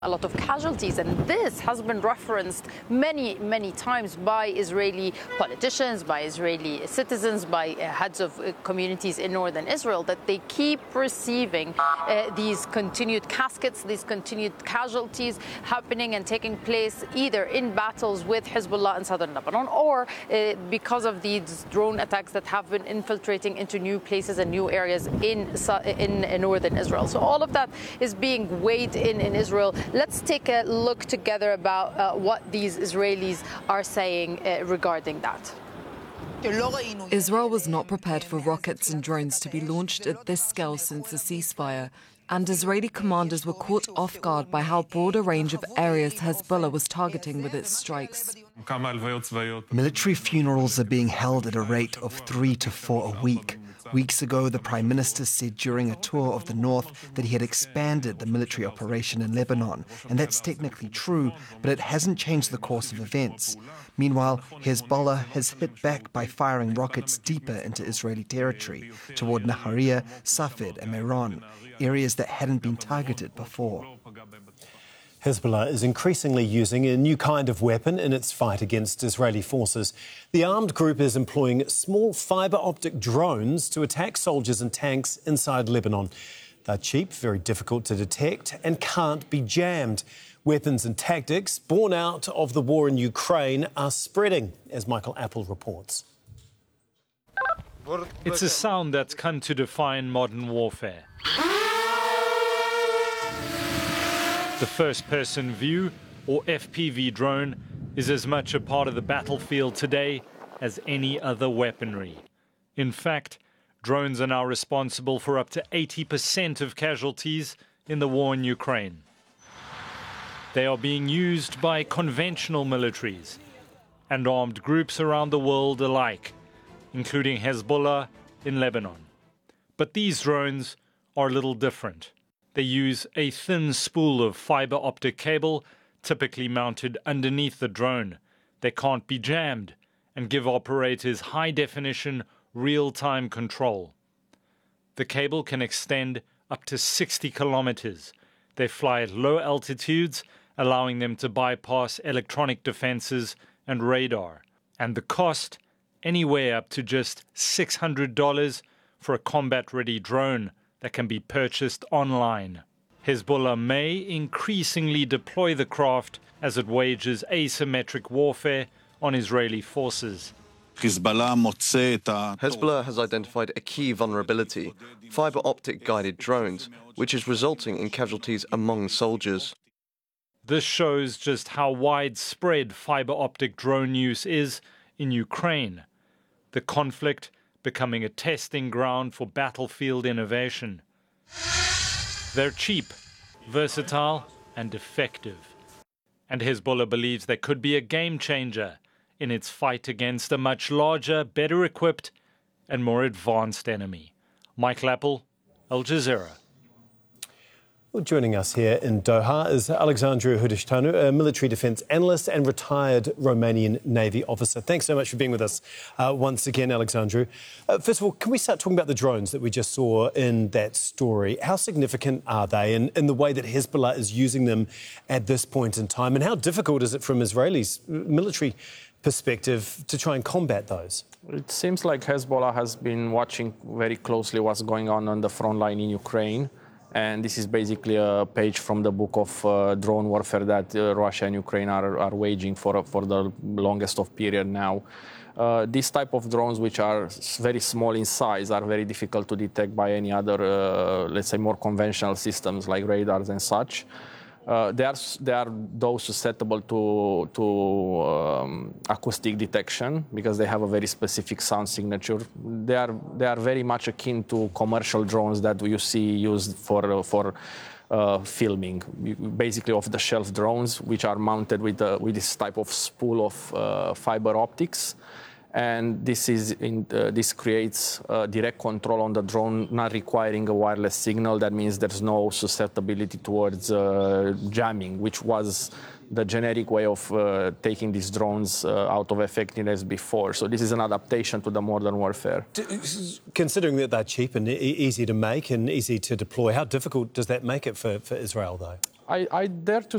a lot of casualties, and this has been referenced many, many times by Israeli politicians, by Israeli citizens, by heads of communities in northern Israel, that they keep receiving these continued caskets, these continued casualties happening and taking place either in battles with Hezbollah in southern Lebanon or because of these drone attacks that have been infiltrating into new places and new areas in northern Israel. So all of that is being weighed in Israel. Let's take a look together about what these Israelis are saying regarding that. Israel was not prepared for rockets and drones to be launched at this scale since the ceasefire, and Israeli commanders were caught off guard by how broad a range of areas Hezbollah was targeting with its strikes. Military funerals are being held at a rate of 3 to 4 a week. Weeks ago, the Prime Minister said during a tour of the north that he had expanded the military operation in Lebanon, and that's technically true, but it hasn't changed the course of events. Meanwhile, Hezbollah has hit back by firing rockets deeper into Israeli territory, toward Nahariya, Safed and Meron, areas that hadn't been targeted before. Hezbollah is increasingly using a new kind of weapon in its fight against Israeli forces. The armed group is employing small fibre-optic drones to attack soldiers and tanks inside Lebanon. They're cheap, very difficult to detect, and can't be jammed. Weapons and tactics born out of the war in Ukraine are spreading, as Michael Apple reports. It's a sound that's come to define modern warfare. The first-person view, or FPV drone, is as much a part of the battlefield today as any other weaponry. In fact, drones are now responsible for up to 80% of casualties in the war in Ukraine. They are being used by conventional militaries and armed groups around the world alike, including Hezbollah in Lebanon. But these drones are a little different. They use a thin spool of fibre optic cable, typically mounted underneath the drone. They can't be jammed and give operators high-definition, real-time control. The cable can extend up to 60 kilometers. They fly at low altitudes, allowing them to bypass electronic defenses and radar. And the cost, anywhere up to just $600 for a combat-ready drone that can be purchased online. Hezbollah may increasingly deploy the craft as it wages asymmetric warfare on Israeli forces. Hezbollah has identified a key vulnerability, fibre-optic guided drones, which is resulting in casualties among soldiers. This shows just how widespread fibre-optic drone use is in Ukraine. The conflict becoming a testing ground for battlefield innovation. They're cheap, versatile, and effective. And Hezbollah believes they could be a game changer in its fight against a much larger, better equipped, and more advanced enemy. Michael Apple, Al Jazeera. Well, joining us here in Doha is Alexandru Hudishtanu, a military defence analyst and retired Romanian Navy officer. Thanks so much for being with us once again, Alexandru. First of all, can we start talking about the drones that we just saw in that story? How significant are they in the way that Hezbollah is using them at this point in time? And how difficult is it from Israelis' military perspective to try and combat those? It seems like Hezbollah has been watching very closely what's going on the front line in Ukraine. And this is basically a page from the book of drone warfare that Russia and Ukraine are waging for the longest of period now. These type of drones, which are very small in size, are very difficult to detect by any other, let's say, more conventional systems like radars and such. They are those susceptible to acoustic detection because they have a very specific sound signature. They are very much akin to commercial drones that you see used for filming, basically off-the-shelf drones, which are mounted with this type of spool of fiber optics. And this creates direct control on the drone, not requiring a wireless signal. That means there's no susceptibility towards jamming, which was the generic way of taking these drones out of effectiveness before. So this is an adaptation to the modern warfare. Considering that they're cheap and easy to make and easy to deploy, how difficult does that make it for Israel, though? I dare to